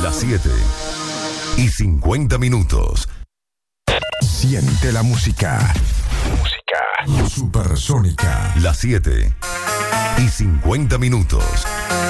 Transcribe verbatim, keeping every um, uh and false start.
Las siete y cincuenta minutos. Siente la música. Música supersónica. Las siete y cincuenta minutos.